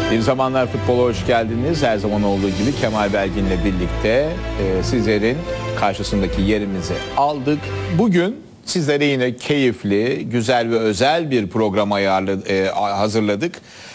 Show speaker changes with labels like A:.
A: Bir Zamanlar Futbola hoş geldiniz. Her zaman olduğu gibi Kemal Belgin'le birlikte sizlerin karşısındaki yerimizi aldık. Bugün sizlere yine keyifli, güzel ve özel bir program hazırladık.